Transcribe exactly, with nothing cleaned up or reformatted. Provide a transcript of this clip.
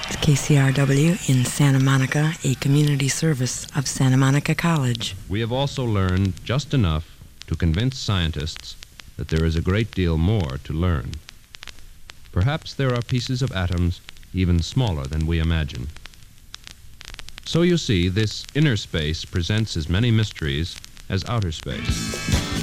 It's K C R W in Santa Monica, a community service of Santa Monica College. We have also learned just enough to convince scientists that there is a great deal more to learn. Perhaps there are pieces of atoms even smaller than we imagine. So you see, this inner space presents as many mysteries as outer space.